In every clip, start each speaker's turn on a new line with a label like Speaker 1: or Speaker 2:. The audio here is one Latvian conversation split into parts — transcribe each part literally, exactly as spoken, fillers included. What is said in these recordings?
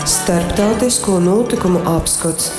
Speaker 1: Starptautisko notikumu apskats.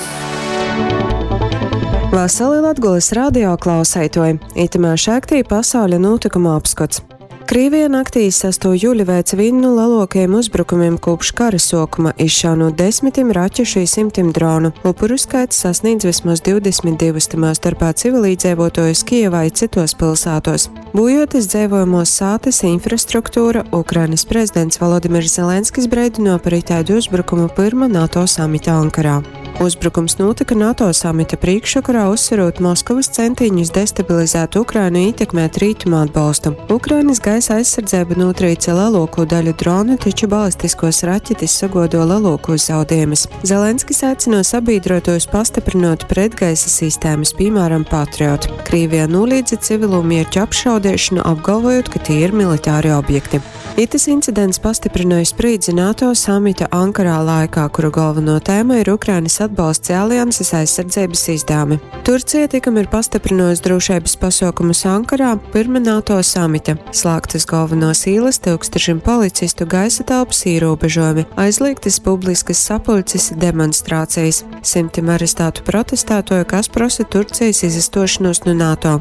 Speaker 2: Vasarī Latgoles radio klausētoji, itamā šaktī pasauļa notikumu apskats. Krievija naktī sesto jūļa veica vinnu lielākajiem uzbrukumiem kopš kara sākuma, izšaunot desmitiem raķešu un simtiem dronu. Upuru skaits sasniedz vismaz divdesmit divus, tamā starpā civilīdzīvotājus Kijevā un citos pilsētos. Būjoties dzīvojamos sātes infrastruktūra, Ukrainas prezidents Volodimirs Zelenskis breidino par itāļu uzbrukumu pirmā NATO samita Ankarā. Uzbrukums notika NATO samita priekšvakarā, uzsverot Moskavas centiņus destabilizēt Ukrainu un ietekmēt rietumu atbalstu. Ukrainas gaisa aizsardzība notrīca lielāko daļu dronu, taču balistiskos raķetes sagodo lielākos zaudējumus. Zelenskis aicino sabiedrotos pastiprinot pretgaisa sistēmas, piemēram, Patriot. Krievija noliedza civilo mierķu apšaudīšanu, apgalvojot, ka tie ir militāri objekti. Itas incidents pastiprināja spriedzi NATO samita Ankarā laikā, kuru galveno tēma ir Ukrainas atbalsts alianses aizsardzības izdevumi. Turcija tikam ir pastiprinājusi drošības pasākumus Ankarā pirmā NATO samita. Slēgtas galvenos ielas, tūkstošiem policistu, gaisa telpas ierobežojumi, aizliegtas publiskas sapulces, demonstrācijas, simtiem arestētu protestētoju, kas prasa Turcijas izastošanos no NATO.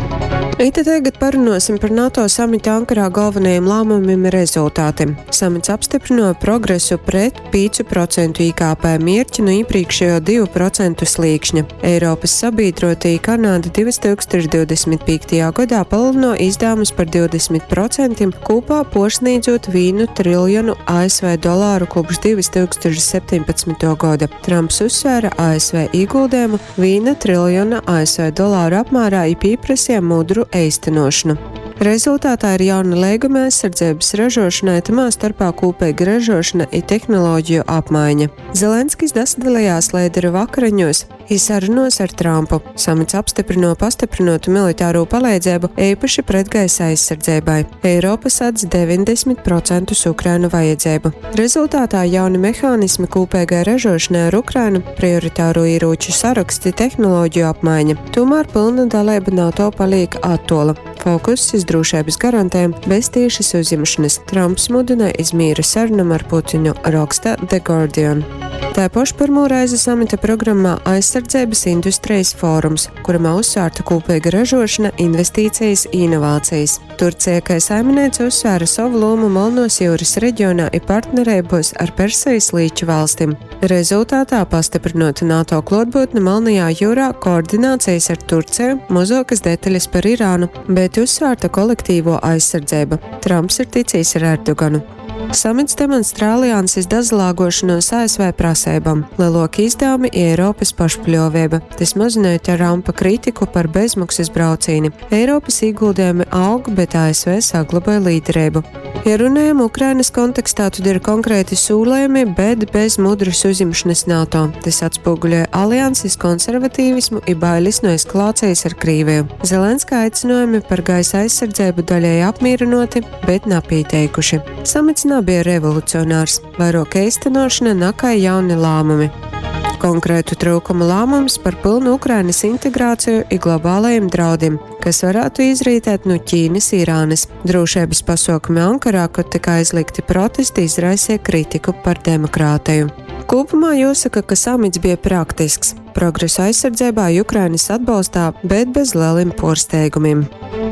Speaker 2: Ita tagad parunāsim par NATO samita Ankarā galvenajiem lēmumiem un rezultātiem. Samits apstiprināja progresu pret pieci procenti I K P mierķi no iepriekšējo divu procentu slīkšņa. Eiropas sabiedrotie Kanāda divas tūkstoši divdesmit piektajā gadā palielino izdevumus par divdesmit procentiem, kopā posniedzot vienu triljonu A S V dolāru kopš divas tūkstoši septiņpadsmitā gada. Trumps uzsvēra A S V ieguldījumu viena triljona A S V dolāru apmērā un pieprasīja mudru īstenošanu. Rezultātā ir jauna līguma aizsardzības ražošanai, tamā starpā kopīga ražošana un tehnoloģiju apmaiņa. Zelenskis dasadalījās līderu vakariņos un sarunos ar Trumpu. Samits apstiprino pastiprinotu militāro palīdzību īpaši pretgaisa aizsardzībai. Eiropa sadz deviņdesmit procentus Ukrainu vajadzību. Rezultātā jauni mehānismi kopīgai ražošanai ar Ukrainu, prioritāro ieroču saraksti, tehnoloģiju apmaiņa. Tomēr pilna dalība NATO paliek attola. Fokus uz drošības garantēm bez tiešas uzņemšanas. Trumps mudināja iz mīra sarunam ar Putinu, raksta The Guardian. Tā paša pirmo reizi samita programmā aizsardzības industrijas fórums, kuramā uzsvērta kopīga ražošana, investīcijas, inovācijas. Turcija, kā saimniece, uzsvēra savu lomu Melnās jūras reģionā un partnerībos ar Persijas līča valstīm. Rezultātā pastiprinota NATO klātbūtne Melnajā jūrā, koordinācijas ar Turciju, mazākas detaļas par Irānu, bet uzsvērta kolektīvo aizsardzību. Trumps ir ticis ar Erdoganu. Samits demonstrē alianses dazalāgošanos A S V prasībām, lielāki izdevumi Eiropas pašpaļāvība. Tas mazināja Trumpa kritiku par bezmaksas braucieni. Eiropas ieguldījumi aug, bet A S V saglabāja līderību. Ja runājam Ukrainas kontekstā, tad ir konkrēti sūlējumi, bet bez mudras uzņemšanas NATO. Tas atspoguļoja alianses konservatīvismu un bailes no eskalācijas ar Krieviju. Zelenska aicinājumi par gaisa aizsardzību daļēji apmīrinoti, bet napieteikuši. Samits nebija revolucionārs, vairāk īstenošana nakai jauni lēmumi. Konkrētu trūkumu lēmums par pilnu Ukrainas integrāciju un globālajiem draudiem, kas varētu izrītēt no Ķīnas, Irānas. Drošības pasākumi Ankarā, kad tika aizliegti protesti, izraisīja kritiku par demokrātiju. Kopumā jāsaka, ka samits bija praktisks. Progresu aizsardzībā Ukrainas atbalstā, bet bez lieliem pārsteigumiem.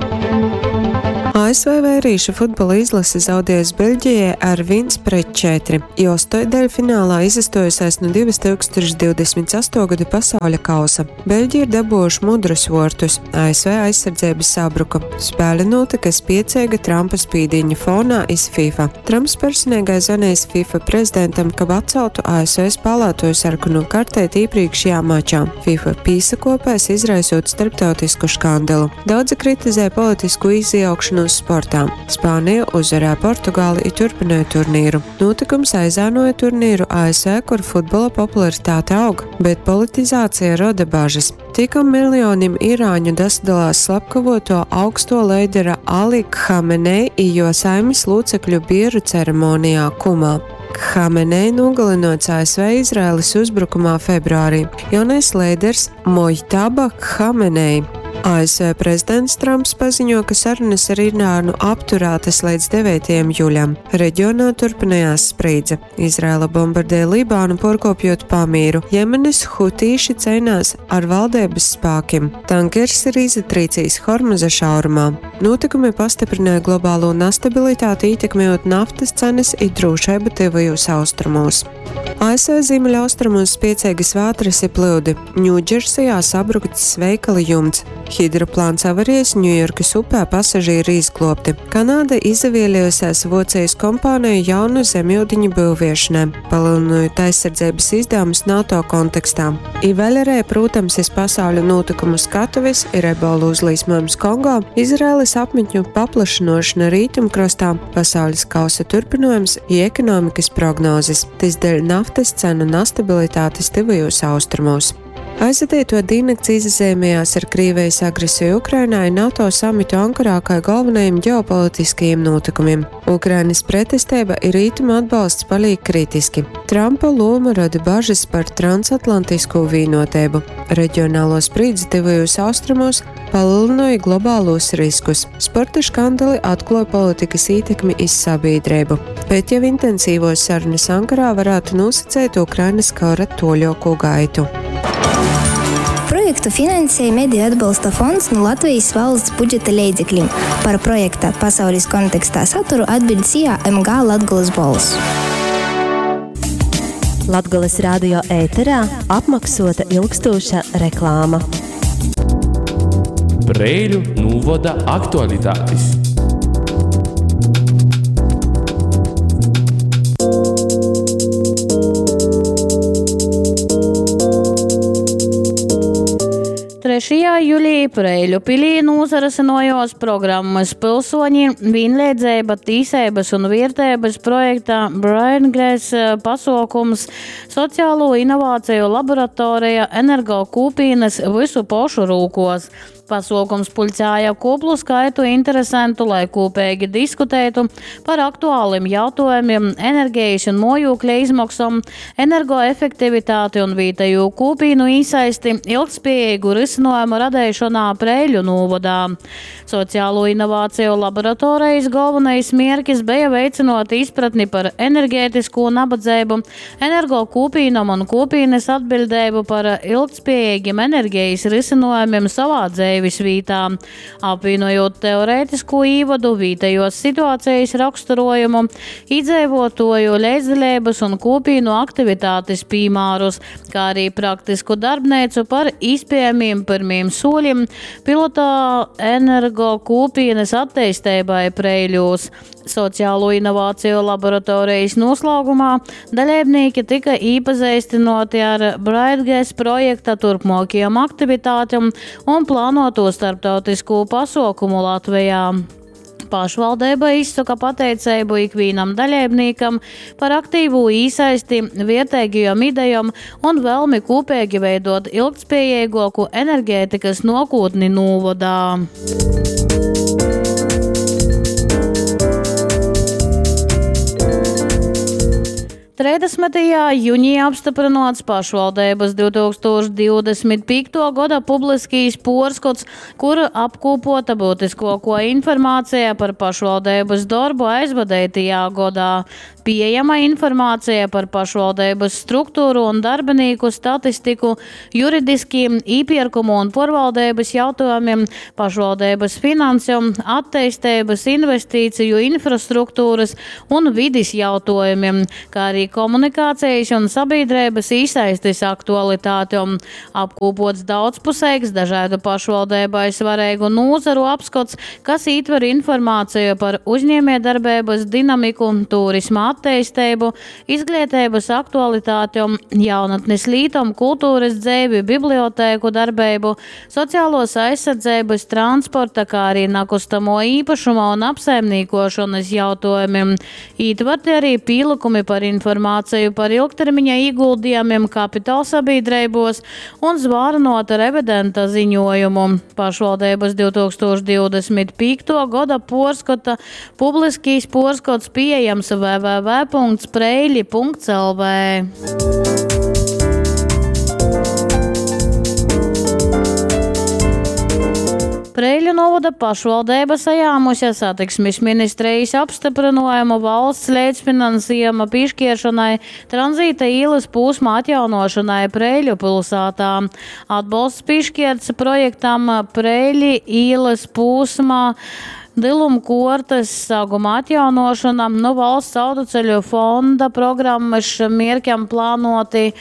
Speaker 2: A S V vērīšu futbola izlase zaudējusi Beļģijai ar viens pret četri, jo astoņdaļfinālā izastojusies no divas tūkstoši divdesmit astotā gada pasauļa kausa. Beļģija ir dabūjuši mudrus vārtus, A S V aizsardzības sabruka. Spēle notika spiecīga Trumpa spīdiņa fonā iz FIFA. Trumps personīgai zvanījis FIFA prezidentam, ka atceltu A S V spēlētoju sarkanu kartēti iepriekšējā mačā. FIFA pīsakopēs izraisot starptautisku skandalu. Daudzi kritizē politisku izjaukšanu sportā. Spānija uzvarēja Portugāli un turpināja turnīru. Notikums aizānoja turnīru A S V, kur futbola popularitāte aug, bet politizācija rada bažas. Tikam miljoniem irāņu dasadalās slepkavoto augsto līdera Ali Khamenei un jo saimes locekļu bieru ceremonijā Kumā. Khamenei nogalinots A S V Izraēlas uzbrukumā februārī. Jaunais līderis Mojtaba Khamenei A S V prezidents Trumps paziņo, ka sarunas ar Irānu apturētas līdz devītajam jūļam. Reģionā turpinājās spriedze. Izraela bombardē Libānu, porkopjot pamīru. Jemenes hutīši cīnās ar valdības spēkiem. Tankers ir izatrīcījis Hormuza šaurumā. Notikumi pastiprināja globālo nestabilitāti, ietekmējot naftas cenas un drošību tuvajos austrumos. A S V ziemeļaustrumos spēcīgas vētras ir plūdi. Ņūdžersijā sabrukts veikala jumts. Hidroplāns avarijas Ņujorkas upē pasažieri izglābti. Kanāda izvēlējusies Vocijas kompāniju jaunu zemūdeņu būviešanai, palielinot aizsardzības izdevumus NATO kontekstā. I vēl arī, protams, ir pasaules notikumu skatuves, ir ebola uzliesmojums Kongo, Izraēlas apmetņu paplašināšana rietumkrastā, pasaules kausa turpinājums un ekonomikas prognozes. Tas dēļ naftas cenu nestabilitātes tuvajos austrumos. Aizvadīto diennakts izzīmējās ar Krievijas agresiju Ukrainā un NATO samitu Ankarā kā galvenajiem ģeopolitiskajiem notikumiem. Ukrainas pretestība ir rietumu atbalsts paliek kritiski. Trumpa loma rada bažas par transatlantisko vienotību. Reģionālo spriedzi tuvajos austrumos palielināja globālos riskus. Sporta skandali atklāja politikas ietekmi uz sabiedrību. Bet jau intensīvos sarunas Ankarā varētu nosacīt Ukrainas kara toļoko gaitu.
Speaker 3: Projektu finansēja Mediju atbalsta fonds no Latvijas valsts budžeta līdzekļiem. Par projekta pasaules kontekstā saturu atbild S I A M G Latgoles balss.
Speaker 4: Latgoles radio ēterā apmaksota ilgstoša reklāma.
Speaker 5: Preiļu novada aktualitātes.
Speaker 6: trešajā jūlijā Preiļu pilī nūsarasinojos programmas Pilsoņi vienlīdzība, tīsības un vērtības projektā Brian Grace pasaukums sociālo inovāciju laboratorija energo kūpīnes visu pošu rūkos. Pasaukums pulcēja koplu skaitu interesantu, lai kopīgi diskutētu par aktuāliem jautājumiem, enerģijas un mājokļa izmaksām, energoefektivitāti un vietējo kūpīnu īsaisti ilgtspējīgu risinājumu radīšanā Preiļu novadā. Sociālo inovāciju laboratorijas galvenais mērķis bija veicinot izpratni par enerģētisko nabadzību, energo kūpīnam un kūpīnes atbildību par ilgtspējīgiem enerģijas risinājumiem savā dzīvē. Visvītā, apvienojot teorētisko īvadu, vietējos situācijas raksturojumu, iedzīvotāju līdzdalības un kopīnu aktivitātes piemērus, kā arī praktisku darbnīcu par izpējamiem pirmiem soļiem pilotā energo kopienas attīstībai Preiļos. Sociālo inovāciju laboratorijas noslēgumā dalībnieki tika iepazīstināti ar Brightgas projekta turpmākajām aktivitātēm un plānoto starptautisko pasaukumu Latvijā. Pašvaldība izsaka pateicību ikvienam dalībniekam par aktīvu īsaisti, vietējiem idejām un vēlmi kopīgi veidot ilgtspējīgāku enerģētikas nākotni novadā. trīsdesmitajā jūnijā apstiprināts pašvaldības divtūkstoš divdesmit piekto gada publiskīs porskots, kura apkopota būtiskāko informācija par pašvaldības darbu aizvadītajā gadā. Pieejama informācija par pašvaldības struktūru un darbinieku statistiku, juridiskiem iepirkumu un pārvaldības jautājumiem, pašvaldības finansēm, attīstības, investīciju, infrastruktūras un vides jautājumiem, kā arī komunikācijas un sabiedrības iesaistes aktualitātēm. Apkopots daudzpusīgs dažādu pašvaldībai svarīgu nozaru apskats, kas ietver informāciju par uzņēmējdarbības dinamiku, turisma attīstību, izglītības aktualitātēm, jaunatnes lītom, kultūras dzīvi, bibliotēku darbību, sociālos aizsardzības, transporta, kā arī nakustamo īpašuma un apsaimniekošanas jautājumiem. Ietverti arī pielikumi par informāciju par ilgtermiņa ieguldījumiem kapitāla sabiedrībos un zvārnota revidenta ziņojumu. Pašvaldības divtūkstoš divdesmit piekto gada porskota publiskīs porskots pieejams w w w punkts preili punkts l v. novada pašvaldība sajāmusi satiksmes ministrijas apstiprinājumu valsts līdzfinansējuma piešķiršanai tranzīta ielas posma atjaunošanai Preiļu pilsētā. Atbalsts piešķirts projektam Preiļi ielas posmā Diluma kortes sauguma atjaunošana no valsts autoceļu fonda programmas mērķam plānoti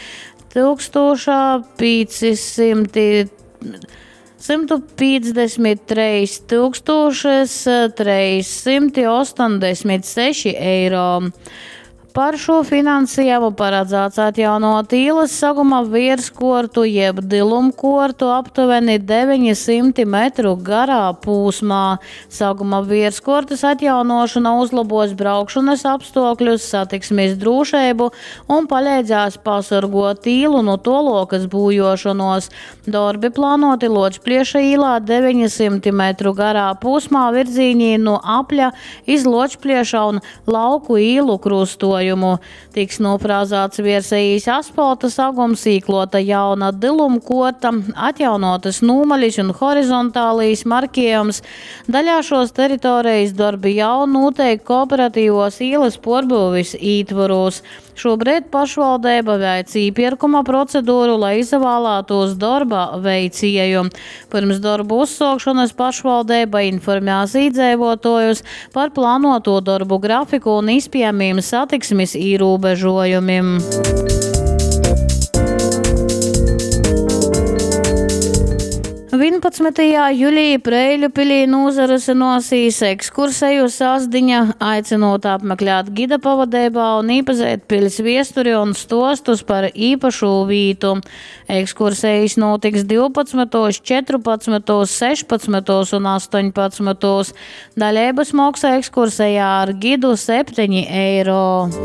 Speaker 6: simts piecdesmit trīs tūkstoši trīs simti osemdesmit seši eiro. Par šo finansējumu paredzēts atjaunot ielas saguma virskortu jeb dilumkortu aptuveni deviņsimt metru garā posmā. Saguma virskortas atjaunošana uzlabos braukšanas apstākļus, satiksmes drošību un palīdzēs pasargot īlu no tolokas būjošanos. Darbi plānoti Ločplieša īlā deviņsimt metru garā posmā virzienī no Apļa iz Ločplieša un Lauku īlu krustojumu. Tiks nofrāzāts virsējīs asfalta sagums, īklota jauna diluma korta, atjaunotas nūmaļas un horizontālīs markējums. Daļā šos teritorijas darbi jau noteikti kooperatīvos ielas porbūvis ītvaros. Šobrīd pašvaldība veic īpirkuma procedūru, lai izvēlētos darba veicēju. Pirms darbu uzsākšanas pašvaldība informēs iedzīvotājus par plānoto darbu grafiku un izpējamiem satiksmes ierobežojumiem. vienpadsmitajā jūlijā Preiļu pilī nozarasinosies ekskursēju sasdiņa, aicinot apmeklēt gida pavadībā un īpazēt pilis viesturi un stostus par īpašu vītu. Ekskursējas notiks divpadsmitajā, četrpadsmitajā, sešpadsmitajā un astoņpadsmitajā. Daļības maksā ekskursējā ar gidu septiņi eiro.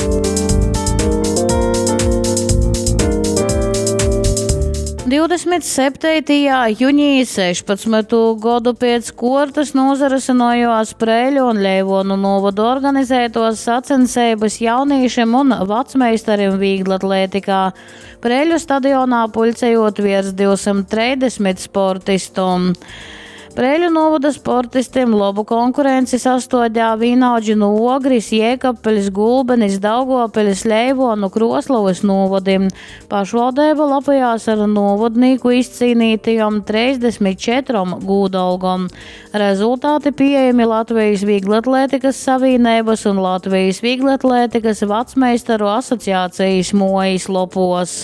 Speaker 6: divdesmit septītajā jūnijā sešpadsmito gadu pēc kortas nozarasinojos Preiļu un Leivonu novadu organizētos sacensības jauniešiem un vecmeistarim vieglatlētikā. Preiļu stadionā pulcējot virs divsimt trīsdesmit sportistum. Preiļu novada sportistiem labu konkurenci sastādīja Vīnaudži no Ogris, Jēkabpeļas, Gulbenis, Daugopeļas, Leivonu, Kroslavas novadiem. Pašvaldība lapojās ar novadnieku izcīnītajām trīsdesmit četrām gūdalgām. Rezultāti pieejami Latvijas vieglatlētikas savienības un Latvijas vieglatlētikas vecmeistaru asociācijas mojas lopos.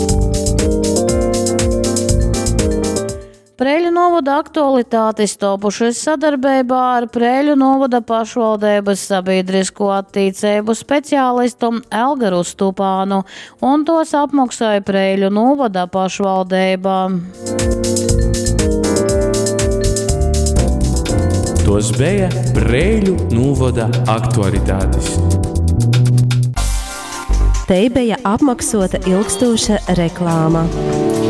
Speaker 6: Preiļu novada aktualitātes topušas sadarbībā ar Preiļu novada pašvaldības sabiedrisko attīcību speciālistu Elgaru Stupānu, un tos apmaksāja Preiļu novada pašvaldībā.
Speaker 5: Tos bija Preiļu novada aktualitātes.
Speaker 4: Te bija apmaksāta ilgstoša reklāma.